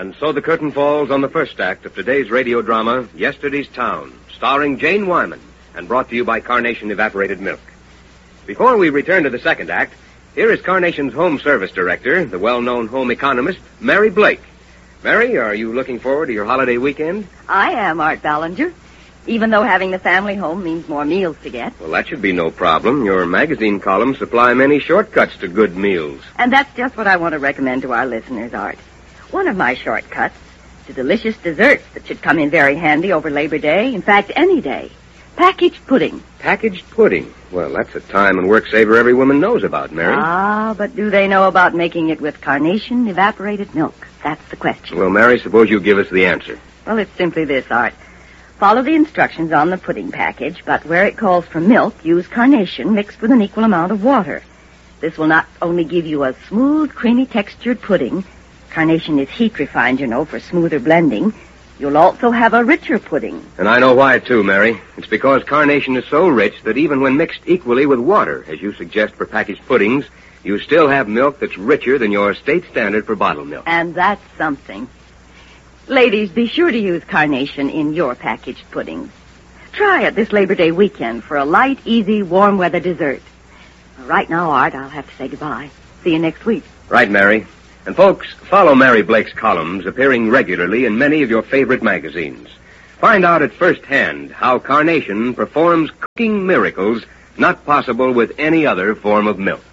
And so the curtain falls on the first act of today's radio drama, Yesterday's Town, starring Jane Wyman, and brought to you by Carnation Evaporated Milk. Before we return to the second act, here is Carnation's home service director, the well-known home economist, Mary Blake. Mary, are you looking forward to your holiday weekend? I am, Art Ballinger. Even though having the family home means more meals to get. Well, that should be no problem. Your magazine columns supply many shortcuts to good meals. And that's just what I want to recommend to our listeners, Art. One of my shortcuts to delicious desserts that should come in very handy over Labor Day. In fact, any day. Packaged pudding. Packaged pudding? Well, that's a time and work saver every woman knows about, Mary. Ah, but do they know about making it with Carnation evaporated milk? That's the question. Well, Mary, suppose you give us the answer. Well, it's simply this, Art. Follow the instructions on the pudding package, but where it calls for milk, use Carnation mixed with an equal amount of water. This will not only give you a smooth, creamy textured pudding. Carnation is heat refined, for smoother blending. You'll also have a richer pudding. And I know why, too, Mary. It's because Carnation is so rich that even when mixed equally with water, as you suggest for packaged puddings, you still have milk that's richer than your state standard for bottled milk. And that's something. Ladies, be sure to use Carnation in your packaged puddings. Try it this Labor Day weekend for a light, easy, warm weather dessert. Right now, Art, I'll have to say goodbye. See you next week. Right, Mary. And folks, follow Mary Blake's columns appearing regularly in many of your favorite magazines. Find out at first hand how Carnation performs cooking miracles not possible with any other form of milk.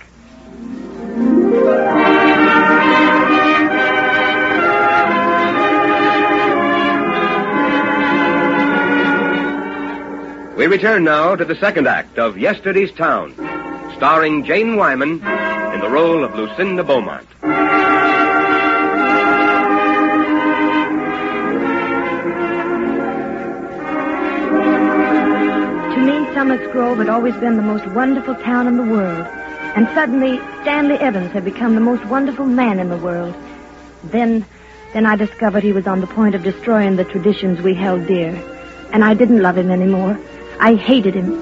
We return now to the second act of Yesterday's Town, starring Jane Wyman in the role of Lucinda Beaumont. To me, Summits Grove had always been the most wonderful town in the world. And suddenly, Stanley Evans had become the most wonderful man in the world. Then I discovered he was on the point of destroying the traditions we held dear. And I didn't love him anymore. I hated him.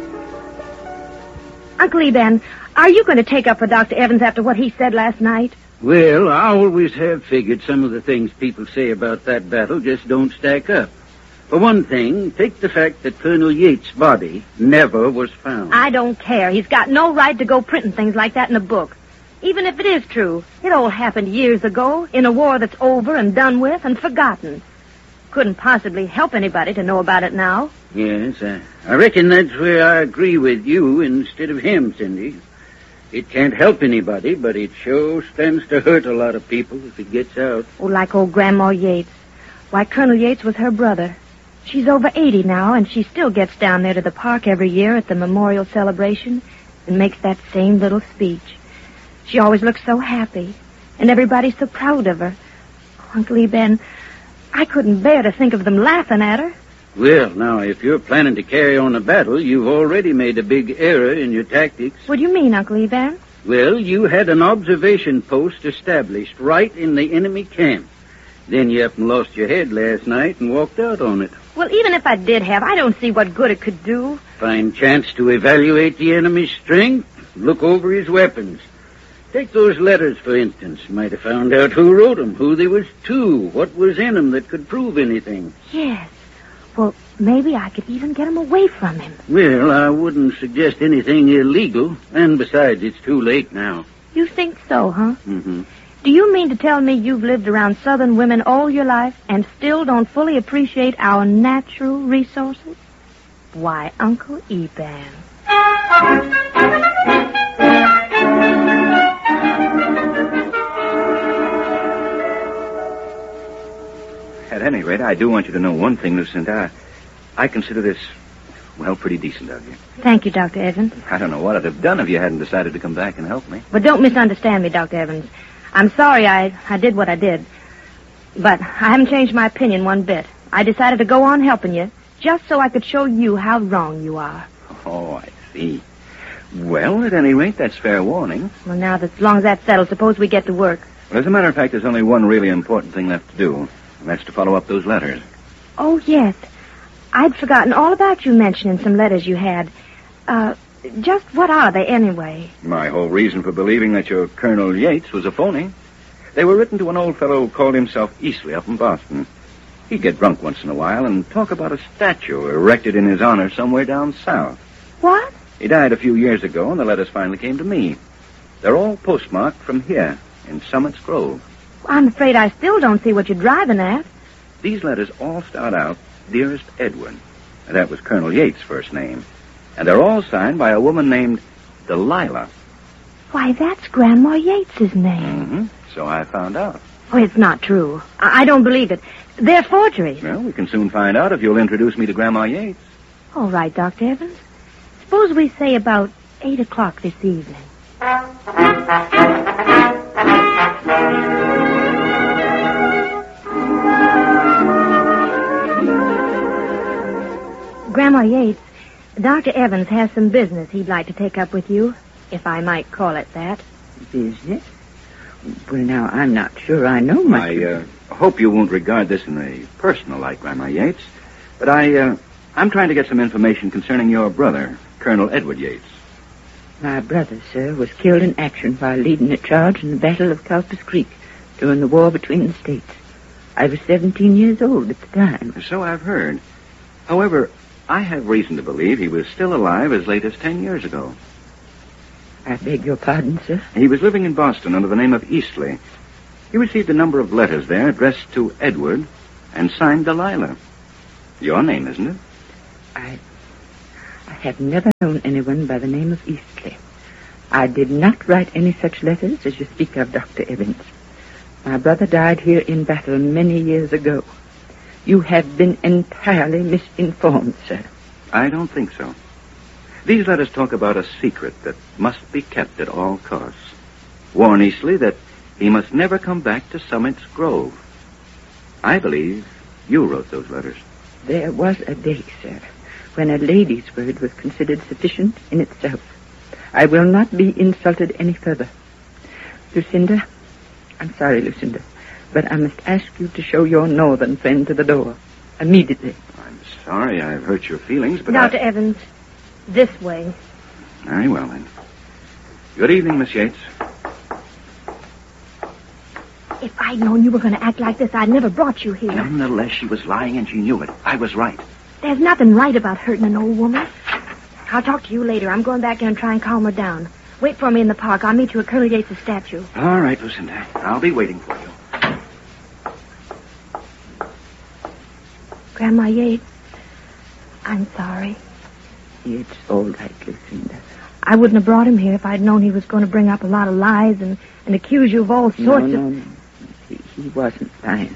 Uncle Eban, are you going to take up for Dr. Evans after what he said last night? Well, I always have figured some of the things people say about that battle just don't stack up. For one thing, take the fact that Colonel Yates' body never was found. I don't care. He's got no right to go printing things like that in a book. Even if it is true, it all happened years ago in a war that's over and done with and forgotten. Couldn't possibly help anybody to know about it now. Yes, I reckon that's where I agree with you instead of him, Cindy. It can't help anybody, but it sure stands to hurt a lot of people if it gets out. Oh, like old Grandma Yates. Why, Colonel Yates was her brother. She's over 80 now, and she still gets down there to the park every year at the memorial celebration and makes that same little speech. She always looks so happy, and everybody's so proud of her. Oh, Uncle Eben, I couldn't bear to think of them laughing at her. Well, now, if you're planning to carry on a battle, you've already made a big error in your tactics. What do you mean, Uncle Eben? Well, you had an observation post established right in the enemy camp. Then you up and lost your head last night and walked out on it. Well, even if I did have, I don't see what good it could do. Fine chance to evaluate the enemy's strength, look over his weapons. Take those letters, for instance. Might have found out who wrote them, who they was to, what was in them that could prove anything. Yes. Well, maybe I could even get him away from him. Well, I wouldn't suggest anything illegal. And besides, it's too late now. You think so, huh? Mm-hmm. Do you mean to tell me you've lived around Southern women all your life and still don't fully appreciate our natural resources? Why, Uncle Eban. At any rate, I do want you to know one thing, Lucinda. I consider this, well, pretty decent of you. Thank you, Dr. Evans. I don't know what I'd have done if you hadn't decided to come back and help me. But don't misunderstand me, Dr. Evans. I'm sorry I did what I did. But I haven't changed my opinion one bit. I decided to go on helping you just so I could show you how wrong you are. Oh, I see. Well, at any rate, that's fair warning. Well, now, as long as that's settled, suppose we get to work. Well, as a matter of fact, there's only one really important thing left to do, and that's to follow up those letters. Oh, yes. I'd forgotten all about you mentioning some letters you had. Just what are they, anyway? My whole reason for believing that your Colonel Yates was a phony. They were written to an old fellow who called himself Eastley up in Boston. He'd get drunk once in a while and talk about a statue erected in his honor somewhere down south. What? He died a few years ago, and the letters finally came to me. They're all postmarked from here, in Summit's Grove. I'm afraid I still don't see what you're driving at. These letters all start out, Dearest Edward. That was Colonel Yates' first name. And they're all signed by a woman named Delilah. Why, that's Grandma Yates's name. Mm-hmm. So I found out. Oh, it's not true. I don't believe it. They're forgeries. Well, we can soon find out if you'll introduce me to Grandma Yates. All right, Dr. Evans. Suppose we say about 8 o'clock this evening. Grandma Yates, Dr. Evans has some business he'd like to take up with you, if I might call it that. Business? Well, now, I'm not sure I know much. I hope you won't regard this in a personal light, Grandma Yates, but I'm trying to get some information concerning your brother, Colonel Edward Yates. My brother, sir, was killed in action while leading a charge in the Battle of Culpers Creek during the war between the states. I was 17 years old at the time. So I've heard. However, I have reason to believe he was still alive as late as 10 years ago. I beg your pardon, sir? He was living in Boston under the name of Eastley. He received a number of letters there addressed to Edward and signed Delilah. Your name, isn't it? I have never known anyone by the name of Eastley. I did not write any such letters as you speak of, Dr. Evans. My brother died here in battle many years ago. You have been entirely misinformed, sir. I don't think so. These letters talk about a secret that must be kept at all costs. Warn Eastley that he must never come back to Summit's Grove. I believe you wrote those letters. There was a day, sir, when a lady's word was considered sufficient in itself. I will not be insulted any further. Lucinda, I'm sorry, Lucinda, but I must ask you to show your northern friend to the door immediately. I'm sorry I've hurt your feelings, but Dr. Evans, this way. Very well, then. Good evening, Miss Yates. If I'd known you were going to act like this, I'd never brought you here. Nonetheless, she was lying and she knew it. I was right. There's nothing right about hurting an old woman. I'll talk to you later. I'm going back in and try and calm her down. Wait for me in the park. I'll meet you at Colonel Yates' statue. All right, Lucinda. I'll be waiting for you. Grandma Yates, I'm sorry. It's all right, Lucinda. I wouldn't have brought him here if I'd known he was going to bring up a lot of lies and accuse you of all sorts of... No. He wasn't lying.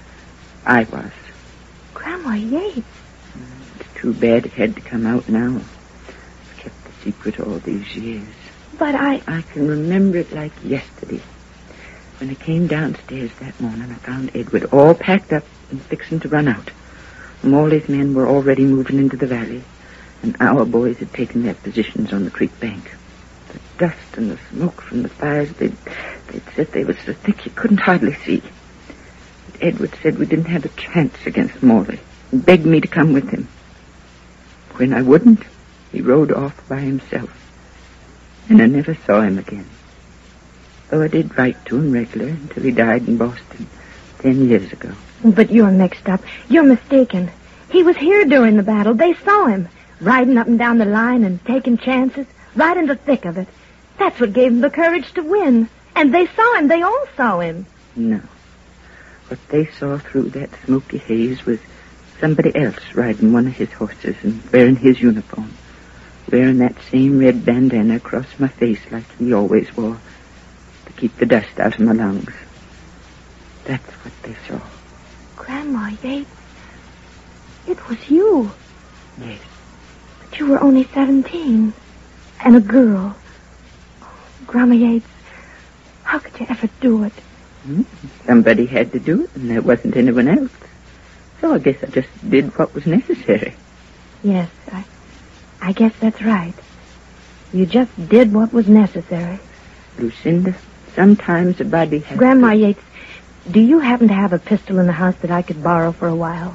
I was. Grandma Yates. It's too bad it had to come out now. I've kept the secret all these years. But I can remember it like yesterday. When I came downstairs that morning, I found Edward all packed up and fixing to run out. Morley's men were already moving into the valley, and our boys had taken their positions on the creek bank. The dust and the smoke from the fires, they'd said they were so thick you couldn't hardly see. But Edward said we didn't have a chance against Morley, and begged me to come with him. When I wouldn't, he rode off by himself, and I never saw him again. Though I did write to him regular until he died in Boston 10 years ago. But you're mixed up. You're mistaken. He was here during the battle. They saw him, riding up and down the line and taking chances, right in the thick of it. That's what gave him the courage to win. And they saw him. They all saw him. No. What they saw through that smoky haze was somebody else riding one of his horses and wearing his uniform, wearing that same red bandana across my face like he always wore to keep the dust out of my lungs. That's what they saw. Grandma Yates, it was you. Yes. But you were only 17. And a girl. Grandma Yates, how could you ever do it? Somebody had to do it, and there wasn't anyone else. So I guess I just did what was necessary. Yes, I guess that's right. You just did what was necessary. Lucinda, sometimes a body has... Grandma Yates, do you happen to have a pistol in the house that I could borrow for a while?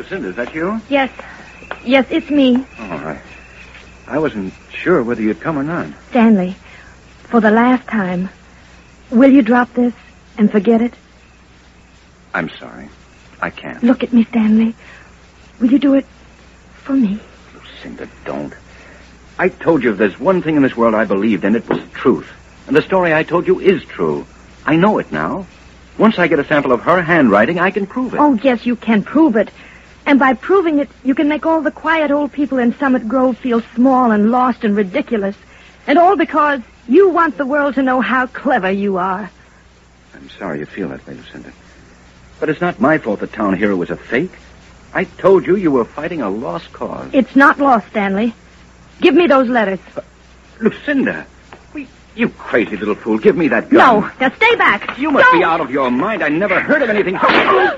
Lucinda, is that you? Yes. Yes, it's me. Oh, I wasn't sure whether you'd come or not. Stanley, for the last time, will you drop this and forget it? I'm sorry. I can't. Look at me, Stanley. Will you do it for me? Lucinda, don't. I told you if there's one thing in this world I believed in, it was truth. And the story I told you is true. I know it now. Once I get a sample of her handwriting, I can prove it. Oh, yes, you can prove it. And by proving it, you can make all the quiet old people in Summit Grove feel small and lost and ridiculous. And all because you want the world to know how clever you are. I'm sorry you feel that way, Lucinda. But it's not my fault the town hero was a fake. I told you you were fighting a lost cause. It's not lost, Stanley. Give me those letters. Lucinda, you crazy little fool. Give me that gun. No, now stay back. You must be out of your mind. I never heard of anything so...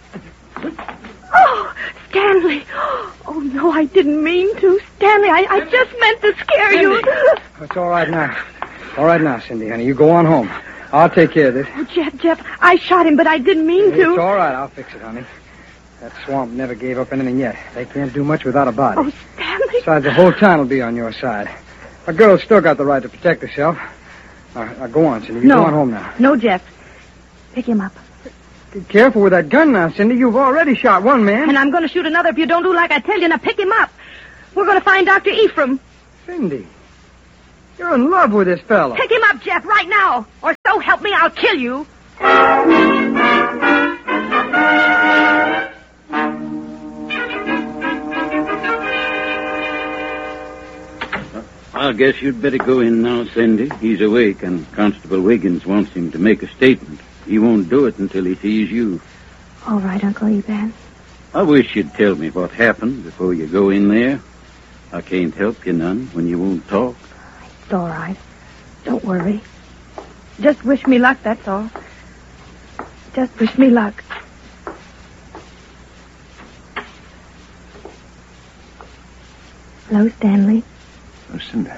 Oh, Stanley. Oh, no, I didn't mean to. Stanley, I just meant to scare you. It's all right now. All right now, Cindy, honey. You go on home. I'll take care of this. Oh, Jeff, I shot him, but I didn't mean to. It's all right. I'll fix it, honey. That swamp never gave up anything yet. They can't do much without a body. Oh, Stanley. Besides, the whole town will be on your side. A girl's still got the right to protect herself. Now, go on, Cindy. You go on home now. No, Jeff. Pick him up. Be careful with that gun now, Cindy. You've already shot one man. And I'm going to shoot another if you don't do like I tell you. Now pick him up. We're going to find Dr. Ephraim. Cindy, you're in love with this fellow. Pick him up, Jeff, right now. Or so help me, I'll kill you. I guess you'd better go in now, Cindy. He's awake, and Constable Wiggins wants him to make a statement. He won't do it until he sees you. All right, Uncle Eban. I wish you'd tell me what happened before you go in there. I can't help you none when you won't talk. It's all right. Don't worry. Just wish me luck, that's all. Just wish me luck. Hello, Stanley. Lucinda,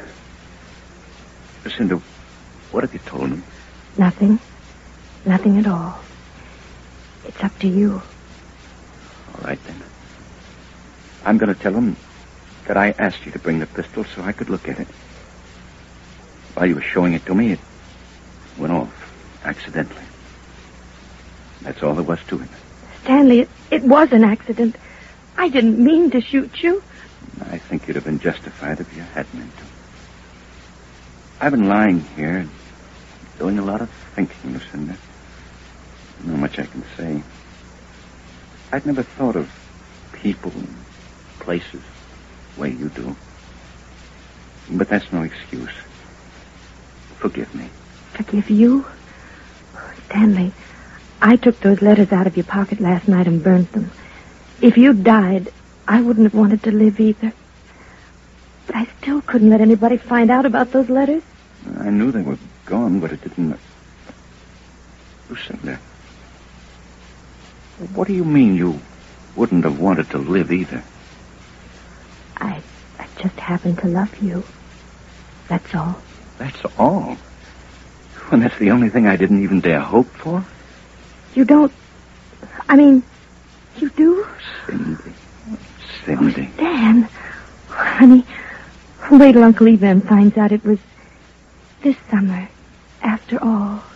what have you told him? Nothing. Nothing at all. It's up to you. All right, then. I'm going to tell him that I asked you to bring the pistol so I could look at it. While you were showing it to me, it went off accidentally. That's all there was to it. Stanley, it was an accident. I didn't mean to shoot you. I think you'd have been justified if you had meant to. I've been lying here, doing a lot of thinking, Lucinda. Not much I can say. I'd never thought of people and places the way you do. But that's no excuse. Forgive me. Forgive you? Stanley, I took those letters out of your pocket last night and burnt them. If you'd died, I wouldn't have wanted to live either. But I still couldn't let anybody find out about those letters. I knew they were gone, but it didn't... Lucinda, what do you mean you wouldn't have wanted to live either? I just happened to love you. That's all. That's all? And that's the only thing I didn't even dare hope for? You don't... I mean, you do? Cindy. Oh, Stan. Honey, wait till Uncle Evan finds out it was this summer, after all.